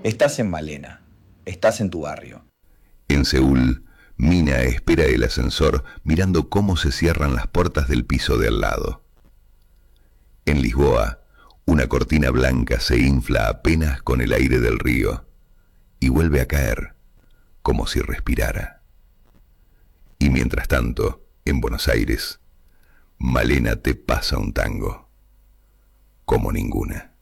Estás en Malena, estás en tu barrio. En Seúl, Mina espera el ascensor mirando cómo se cierran las puertas del piso de al lado. En Lisboa, una cortina blanca se infla apenas con el aire del río y vuelve a caer, como si respirara. Y mientras tanto, en Buenos Aires, Malena te pasa un tango, como ninguna.